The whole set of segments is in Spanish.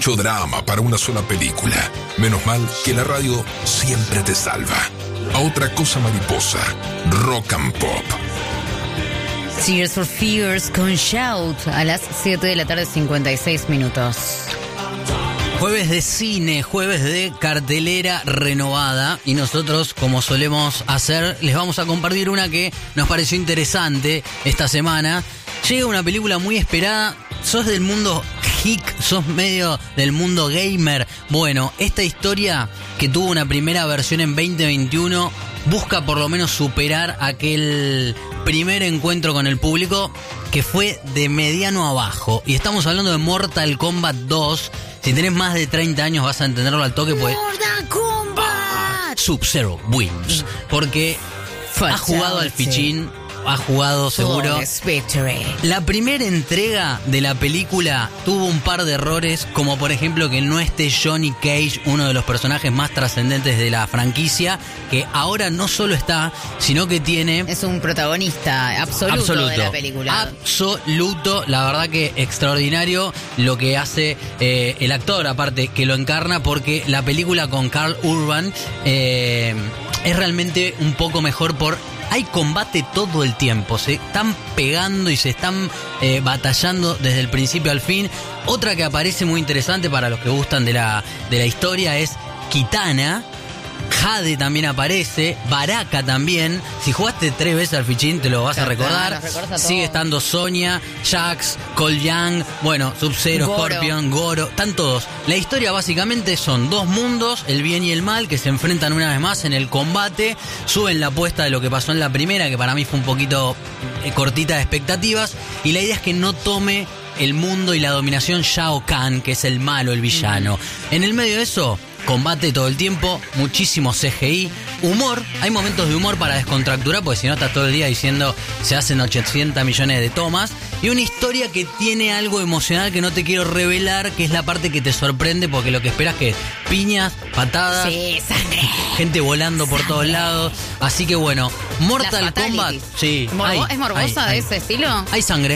Mucho drama para una sola película. Menos mal que la radio siempre te salva. A otra cosa mariposa. Rock and Pop. Tears for Fears con Shout a las 7 de la tarde, 56 minutos. Jueves de cine, jueves de cartelera renovada, y nosotros, como solemos hacer, les vamos a compartir una que nos pareció interesante esta semana. Llega una película muy esperada. ¿Sos del mundo geek? ¿Sos medio del mundo gamer? Bueno, esta historia, que tuvo una primera versión en 2021, busca por lo menos superar aquel primer encuentro con el público que fue de mediano a bajo. Y estamos hablando de Mortal Kombat 2. Si tenés más de 30 años vas a entenderlo al toque, pues ¡Mortal Kombat! Sub-Zero wins. Porque ha jugado al fichín, ha jugado seguro. La primera entrega de la película tuvo un par de errores, como por ejemplo que no esté Johnny Cage, uno de los personajes más trascendentes de la franquicia, que ahora no solo está, sino que tiene... Es un protagonista absoluto de la película. Absoluto, la verdad que extraordinario lo que hace el actor, aparte que lo encarna, porque la película con Karl Urban es realmente un poco mejor por... Hay combate todo el tiempo, se están pegando y se están batallando desde el principio al fin. Otra que aparece muy interesante para los que gustan de la historia es Kitana. Jade también aparece, Baraka también. Si jugaste 3 veces al fichín te lo vas a recordar. Sigue estando Sonya, Jax, Cole Young, bueno, Sub-Zero, Scorpion, Goro, están todos. La historia básicamente son dos mundos, el bien y el mal, que se enfrentan una vez más en el combate. Suben la apuesta de lo que pasó en la primera, que para mí fue un poquito cortita de expectativas. Y la idea es que no tome el mundo y la dominación Shao Kahn, que es el malo, el villano. En el medio de eso, combate todo el tiempo, muchísimo CGI, humor, hay momentos de humor para descontracturar, porque si no estás todo el día diciendo se hacen 800 millones de tomas, y una historia que tiene algo emocional que no te quiero revelar, que es la parte que te sorprende, porque lo que esperas que piñas, patadas, sí, sangre, gente volando por todos lados, así que bueno, Mortal Kombat, sí, ¿es morbosa de ese estilo? Hay sangre,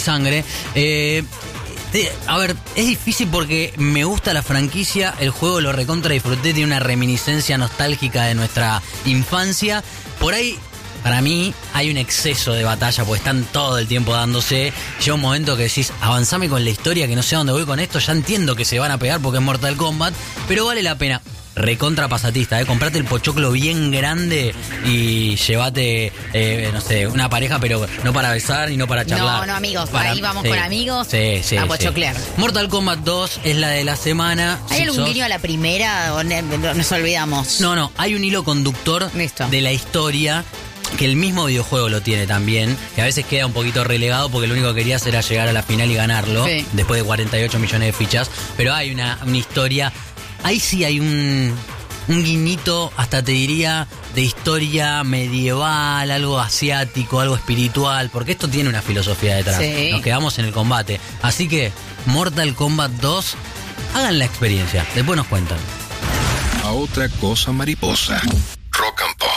a ver, es difícil porque me gusta la franquicia, el juego lo recontra disfruté, tiene una reminiscencia nostálgica de nuestra infancia. Por ahí, para mí, hay un exceso de batalla, porque están todo el tiempo dándose. Llega un momento que decís, avanzame con la historia, que no sé a dónde voy con esto, ya entiendo que se van a pegar porque es Mortal Kombat, pero vale la pena. Recontra pasatista, comprate el pochoclo bien grande y llévate, no sé, una pareja, pero no para besar y no para charlar. No, amigos, ahí vamos con amigos a pochoclear. Mortal Kombat 2 es la de la semana. ¿Hay algún guiño a la primera o nos olvidamos? No, hay un hilo conductor de la historia, que el mismo videojuego lo tiene también, que a veces queda un poquito relegado porque lo único que querías era llegar a la final y ganarlo, después de 48 millones de fichas, pero hay una historia. Ahí sí hay un guiñito, hasta te diría, de historia medieval, algo asiático, algo espiritual, porque esto tiene una filosofía detrás. Sí. Nos quedamos en el combate. Así que, Mortal Kombat 2, hagan la experiencia, después nos cuentan. A otra cosa mariposa. Rock and Pop.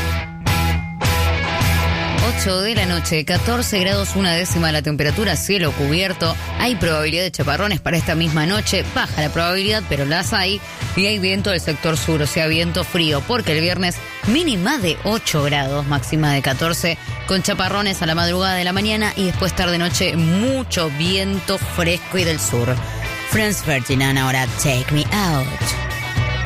8 de la noche, 14 grados 1/10 la temperatura, cielo cubierto. Hay probabilidad de chaparrones para esta misma noche. Baja la probabilidad, pero las hay. Y hay viento del sector sur, o sea, viento frío, porque el viernes mínima de 8 grados, máxima de 14, con chaparrones a la madrugada de la mañana y después tarde-noche mucho viento fresco y del sur. Franz Ferdinand, ahora Take Me Out.